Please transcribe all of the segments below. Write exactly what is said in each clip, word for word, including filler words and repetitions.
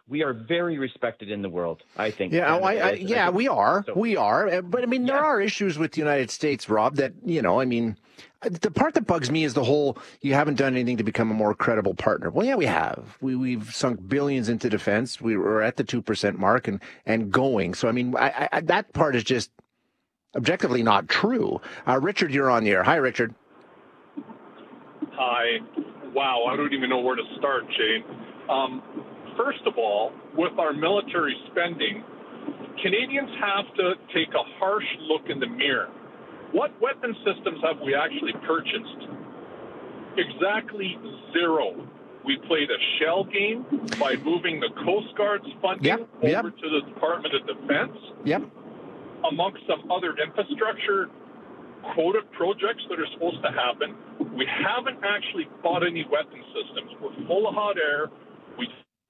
we are very respected in the world, I think. Yeah, I, I, yeah, we are. So, we are. But, I mean, there yeah. are issues with the United States, Rob, that, you know, I mean, the part that bugs me is the whole, you haven't done anything to become a more credible partner. Well, yeah, we have. We, we've sunk billions into defense. We were at the two percent mark and, and going. So, I mean, I, I, that part is just objectively not true. Uh, Richard, you're on the air. Hi, Richard. Hi. Wow, I don't even know where to start, Jane. Um, first of all, with our military spending, Canadians have to take a harsh look in the mirror. What weapon systems have we actually purchased? Exactly zero. We played a shell game by moving the Coast Guard's funding yep, yep. over to the Department of Defense. Yep. Amongst some other infrastructure quota projects that are supposed to happen. We haven't actually bought any weapon systems. We're full of hot air. We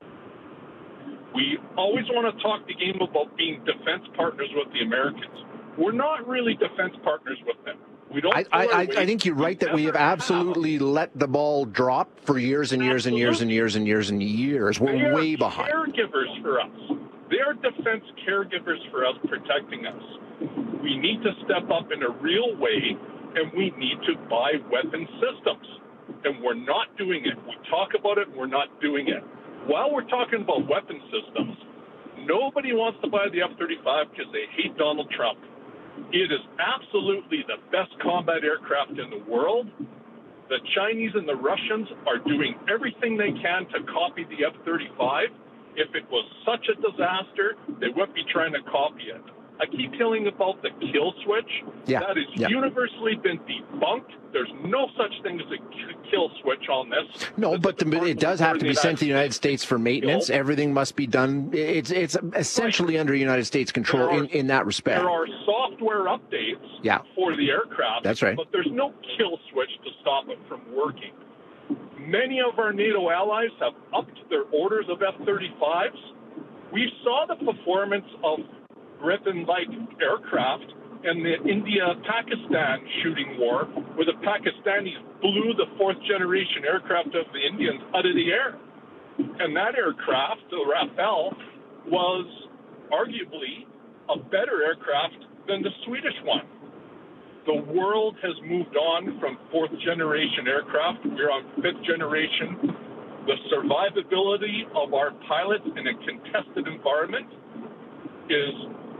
we always want to talk the game about being defense partners with the Americans. We're not really defense partners with them. We don't. I, I, I think you're right that we have absolutely have. let the ball drop for years and years absolutely. and years and years and years and years. We're they way are behind. Caregivers for us. They are defense caregivers for us, protecting us. We need to step up in a real way, and we need to buy weapon systems. And we're not doing it. We talk about it, and we're not doing it. While we're talking about weapon systems, nobody wants to buy the F thirty-five because they hate Donald Trump. It is absolutely the best combat aircraft in the world. The Chinese and the Russians are doing everything they can to copy the F thirty-five. If it was such a disaster, they wouldn't be trying to copy it. I keep hearing about the kill switch. Yeah, that has yeah. universally been debunked. There's no such thing as a kill switch on this. No, the but the, it does have to be sent to the United States for maintenance. Killed. Everything must be done. It's it's essentially right. under United States control are, in, in that respect. There are software updates yeah. for the aircraft. That's right. But there's no kill switch to stop it from working. Many of our NATO allies have upped their orders of F thirty-fives. We saw the performance of Griffin-like aircraft in the India-Pakistan shooting war, where the Pakistanis blew the fourth-generation aircraft of the Indians out of the air. And that aircraft, the Rafale, was arguably a better aircraft than the Swedish one. The world has moved on from fourth-generation aircraft. We're on fifth-generation. The survivability of our pilots in a contested environment is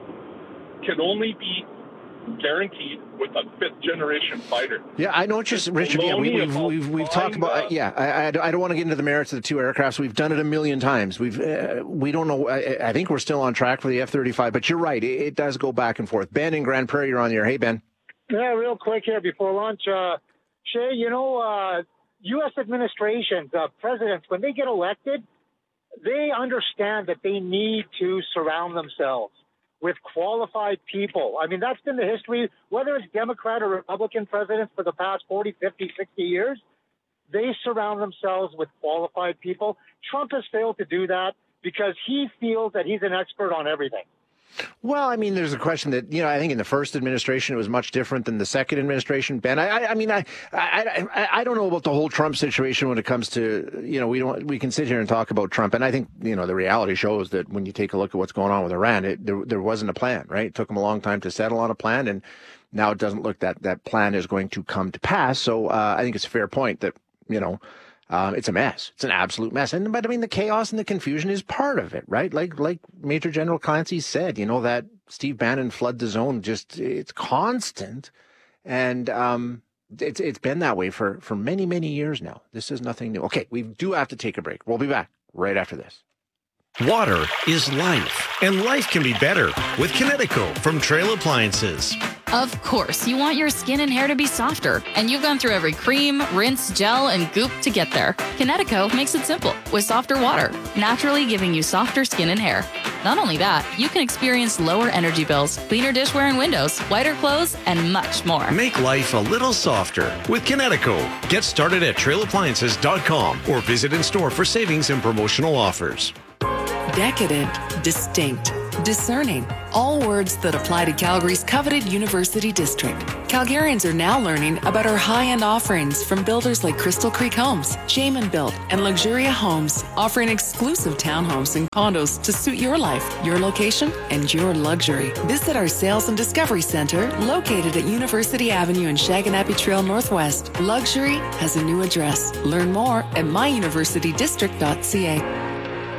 can only be guaranteed with a fifth-generation fighter. Yeah, I know what you're saying, Richard. Yeah, we, we've we've, we've talked about. Uh, yeah, I, I don't want to get into the merits of the two aircrafts. We've done it a million times. We've uh, we don't know. I, I think we're still on track for the F thirty-five. But you're right. It, it does go back and forth. Ben in Grand Prairie, you're on the air. Hey, Ben. Yeah, real quick here before lunch. Uh, Shay, you know, uh, U S administrations, uh, presidents, when they get elected, they understand that they need to surround themselves with qualified people. I mean, that's been the history, whether it's Democrat or Republican presidents for the past forty, fifty, sixty years, they surround themselves with qualified people. Trump has failed to do that because he feels that he's an expert on everything. Well, I mean, there's a question that, you know, I think in the first administration, it was much different than the second administration. Ben, I, I, I mean, I, I, I, I don't know about the whole Trump situation when it comes to, you know, we don't, we can sit here and talk about Trump. And I think, you know, the reality shows that when you take a look at what's going on with Iran, it, there, there wasn't a plan, right? It took him a long time to settle on a plan. And now it doesn't look that that plan is going to come to pass. So uh, I think it's a fair point that, you know, Um, it's a mess. It's an absolute mess. And but I mean, the chaos and the confusion is part of it, right? Like like Major General Clancy said, you know, that Steve Bannon flood the zone, just it's constant, and um, it's it's been that way for for many many years now. This is nothing new. Okay, we do have to take a break. We'll be back right after this. Water is life, and life can be better with Kinetico from Trail Appliances. Of course, you want your skin and hair to be softer, and you've gone through every cream, rinse, gel, and goop to get there. Kinetico makes it simple with softer water, naturally giving you softer skin and hair. Not only that, you can experience lower energy bills, cleaner dishware and windows, whiter clothes, and much more. Make life a little softer with Kinetico. Get started at trail appliances dot com or visit in store for savings and promotional offers. Decadent, distinct, discerning, all words that apply to Calgary's coveted University District. Calgarians are now learning about our high-end offerings from builders like Crystal Creek Homes, Jamin Built, and Luxuria Homes, offering exclusive townhomes and condos to suit your life, your location, and your luxury. Visit our Sales and Discovery Center, located at University Avenue and Shaganappy Trail Northwest. Luxury has a new address. Learn more at my university district dot c a.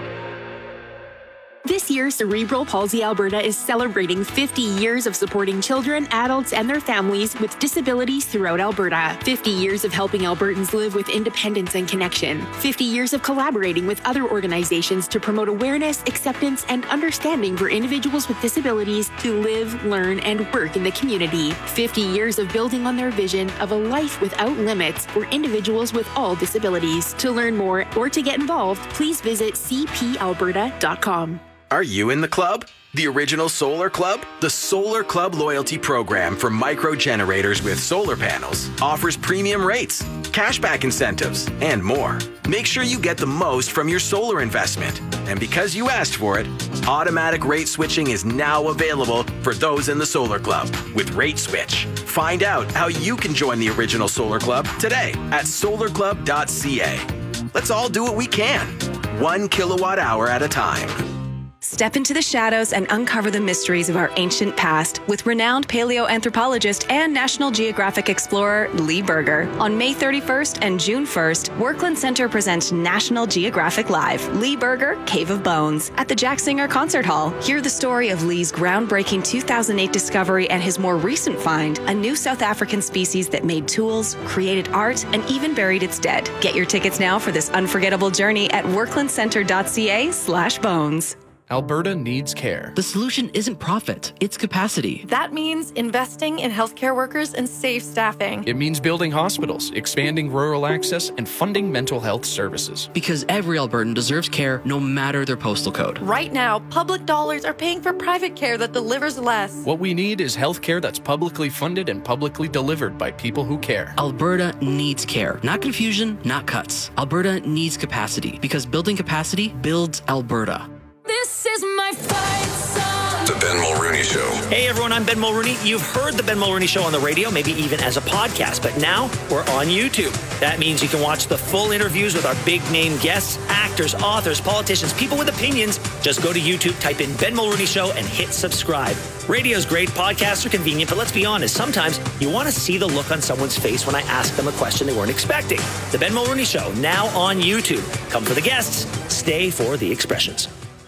This year, Cerebral Palsy Alberta is celebrating fifty years of supporting children, adults, and their families with disabilities throughout Alberta. fifty years of helping Albertans live with independence and connection. fifty years of collaborating with other organizations to promote awareness, acceptance, and understanding for individuals with disabilities to live, learn, and work in the community. fifty years of building on their vision of a life without limits for individuals with all disabilities. To learn more or to get involved, please visit c p alberta dot com. Are you in the club? The original Solar Club? The Solar Club loyalty program for micro generators with solar panels offers premium rates, cashback incentives, and more. Make sure you get the most from your solar investment. And because you asked for it, automatic rate switching is now available for those in the Solar Club with Rate Switch. Find out how you can join the original Solar Club today at solar club dot c a. Let's all do what we can, one kilowatt hour at a time. Step into the shadows and uncover the mysteries of our ancient past with renowned paleoanthropologist and National Geographic explorer Lee Berger. On May thirty-first and June first, Workland Center presents National Geographic Live, Lee Berger, Cave of Bones, at the Jack Singer Concert Hall. Hear the story of Lee's groundbreaking two thousand eight discovery and his more recent find, a new South African species that made tools, created art, and even buried its dead. Get your tickets now for this unforgettable journey at workland center dot c a slash bones. Alberta needs care. The solution isn't profit, it's capacity. That means investing in healthcare workers and safe staffing. It means building hospitals, expanding rural access, and funding mental health services. Because every Albertan deserves care no matter their postal code. Right now, public dollars are paying for private care that delivers less. What we need is healthcare that's publicly funded and publicly delivered by people who care. Alberta needs care. Not confusion, not cuts. Alberta needs capacity. Because building capacity builds Alberta. This is my fight song. The Ben Mulrooney Show. Hey everyone, I'm Ben Mulrooney. You've heard the Ben Mulrooney Show on the radio, maybe even as a podcast, but now we're on YouTube. That means you can watch the full interviews with our big name guests, actors, authors, politicians, people with opinions. Just go to YouTube, type in Ben Mulrooney Show, and hit subscribe. Radio's great, podcasts are convenient, but let's be honest, sometimes you want to see the look on someone's face when I ask them a question they weren't expecting. The Ben Mulrooney Show, now on YouTube. Come for the guests, stay for the expressions.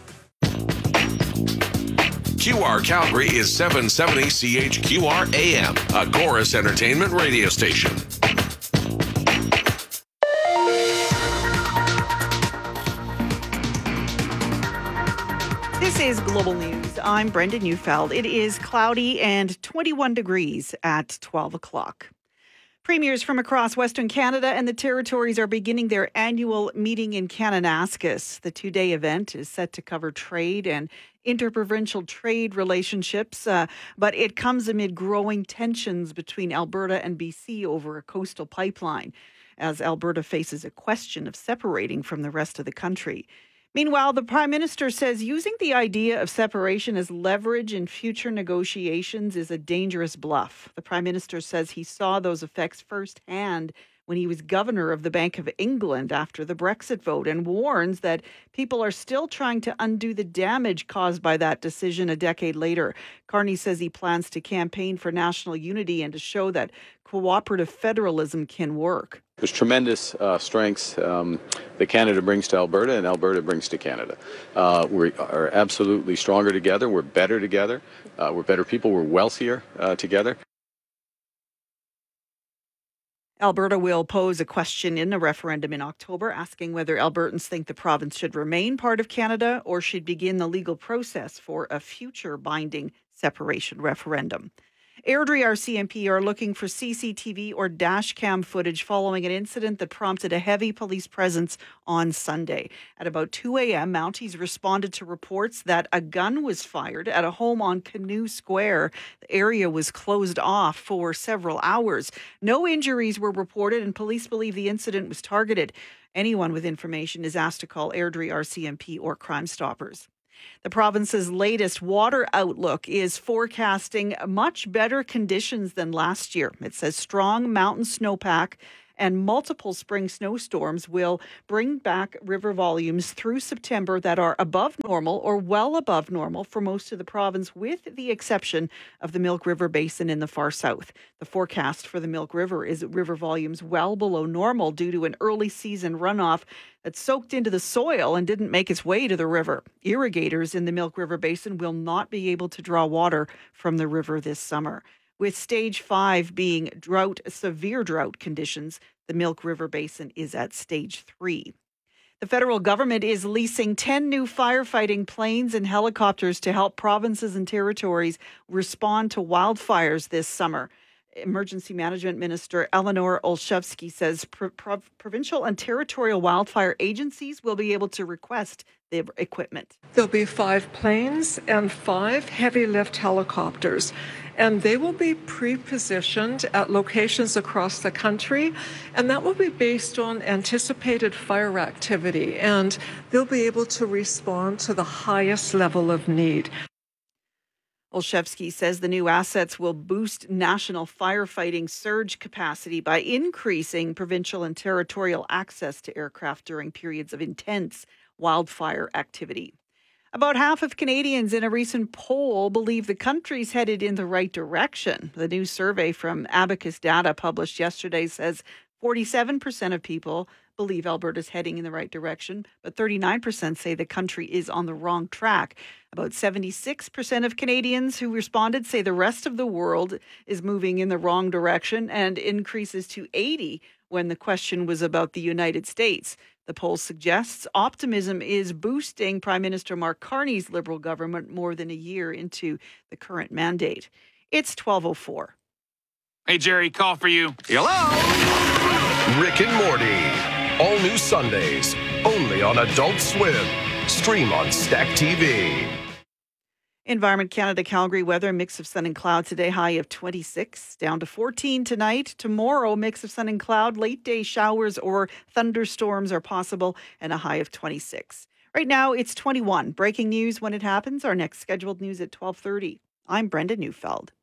Q R Calgary is seven seventy C H Q R A M, a Chorus Entertainment radio station. This is Global News. I'm Brenda Neufeld. It is cloudy and twenty-one degrees at twelve o'clock. Premiers from across Western Canada and the Territories are beginning their annual meeting in Kananaskis. The two-day event is set to cover trade and interprovincial trade relationships, uh, but it comes amid growing tensions between Alberta and B C over a coastal pipeline, as Alberta faces a question of separating from the rest of the country. Meanwhile, the Prime Minister says using the idea of separation as leverage in future negotiations is a dangerous bluff. The Prime Minister says he saw those effects firsthand when he was governor of the Bank of England after the Brexit vote, and warns that people are still trying to undo the damage caused by that decision a decade later. Carney says he plans to campaign for national unity and to show that cooperative federalism can work. There's tremendous uh, strengths um, that Canada brings to Alberta and Alberta brings to Canada. Uh, we are absolutely stronger together. We're better together. Uh, we're better people. We're wealthier uh, together. Alberta will pose a question in a referendum in October asking whether Albertans think the province should remain part of Canada or should begin the legal process for a future binding separation referendum. Airdrie R C M P are looking for C C T V or dash cam footage following an incident that prompted a heavy police presence on Sunday. At about two a.m., Mounties responded to reports that a gun was fired at a home on Canoe Square. The area was closed off for several hours. No injuries were reported, and police believe the incident was targeted. Anyone with information is asked to call Airdrie R C M P or Crime Stoppers. The province's latest water outlook is forecasting much better conditions than last year. It says strong mountain snowpack and multiple spring snowstorms will bring back river volumes through September that are above normal or well above normal for most of the province, with the exception of the Milk River Basin in the far south. The forecast for the Milk River is river volumes well below normal due to an early season runoff that soaked into the soil and didn't make its way to the river. Irrigators in the Milk River Basin will not be able to draw water from the river this summer. With stage five being drought, severe drought conditions, the Milk River Basin is at stage three. The federal government is leasing ten new firefighting planes and helicopters to help provinces and territories respond to wildfires this summer. Emergency Management Minister Eleanor Olszewski says pro- pro- provincial and territorial wildfire agencies will be able to request the equipment. There'll be five planes and five heavy lift helicopters, and they will be pre-positioned at locations across the country, and that will be based on anticipated fire activity, and they'll be able to respond to the highest level of need. Olszewski says the new assets will boost national firefighting surge capacity by increasing provincial and territorial access to aircraft during periods of intense wildfire activity. About half of Canadians in a recent poll believe the country's headed in the right direction. The new survey from Abacus Data published yesterday says forty-seven percent of people believe Alberta's heading in the right direction, but thirty-nine percent say the country is on the wrong track. About seventy-six percent of Canadians who responded say the rest of the world is moving in the wrong direction, and increases to eighty when the question was about the United States. The poll suggests optimism is boosting Prime Minister Mark Carney's Liberal government more than a year into the current mandate. It's twelve oh four. Hey, Jerry, call for you. Hello? Rick and Morty. All new Sundays. Only on Adult Swim. Stream on Stack T V. Environment Canada Calgary weather, mix of sun and cloud today, high of twenty-six, down to fourteen tonight. Tomorrow, mix of sun and cloud, late day showers or thunderstorms are possible, and a high of twenty-six. Right now, it's twenty-one. Breaking news when it happens. Our next scheduled news at twelve thirty. I'm Brenda Neufeld.